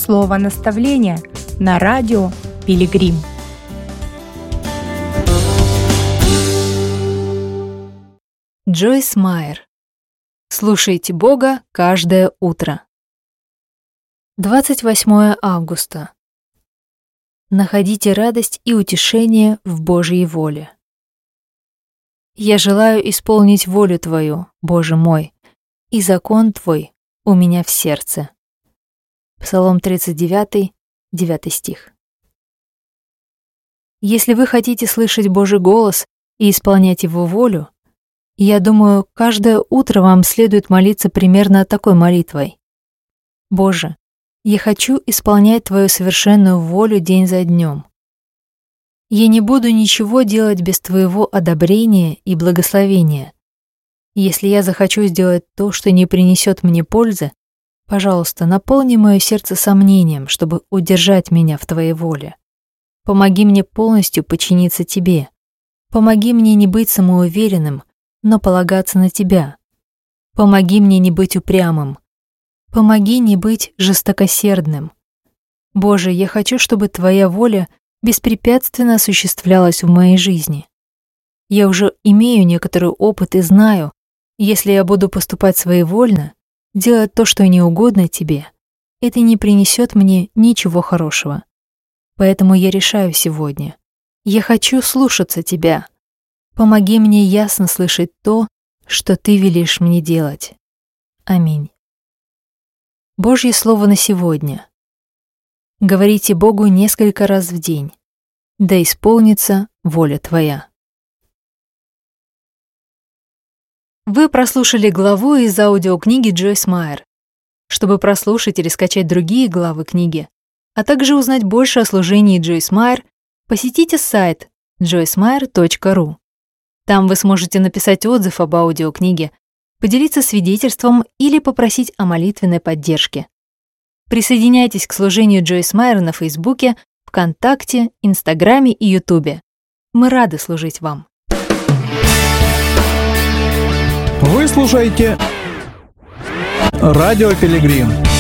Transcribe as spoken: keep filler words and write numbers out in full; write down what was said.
Слово наставления на радио Пилигрим. Джойс Майер. Слушайте Бога каждое утро. двадцать восьмое августа. Находите радость и утешение в Божьей воле. Я желаю исполнить волю Твою, Боже мой, и закон Твой у меня в сердце. Псалом тридцать девять, девятый стих. Если вы хотите слышать Божий голос и исполнять Его волю, я думаю, каждое утро вам следует молиться примерно такой молитвой. Боже, я хочу исполнять Твою совершенную волю день за днем. Я не буду ничего делать без Твоего одобрения и благословения. Если я захочу сделать то, что не принесет мне пользы, пожалуйста, наполни мое сердце сомнением, чтобы удержать меня в Твоей воле. Помоги мне полностью подчиниться Тебе. Помоги мне не быть самоуверенным, но полагаться на Тебя. Помоги мне не быть упрямым. Помоги не быть жестокосердным. Боже, я хочу, чтобы Твоя воля беспрепятственно осуществлялась в моей жизни. Я уже имею некоторый опыт и знаю, если я буду поступать своевольно, делать то, что не угодно Тебе, это не принесет мне ничего хорошего. Поэтому я решаю сегодня. Я хочу слушаться Тебя. Помоги мне ясно слышать то, что Ты велишь мне делать. Аминь. Божье слово на сегодня. Говорите Богу несколько раз в день. Да исполнится воля Твоя. Вы прослушали главу из аудиокниги Джойс Майер. Чтобы прослушать или скачать другие главы книги, а также узнать больше о служении Джойс Майер, посетите сайт джойс майер точка ру. Там вы сможете написать отзыв об аудиокниге, поделиться свидетельством или попросить о молитвенной поддержке. Присоединяйтесь к служению Джойс Майер на Фейсбуке, ВКонтакте, Инстаграме и Ютубе. Мы рады служить вам. Вы слушаете Радио Пилигрим.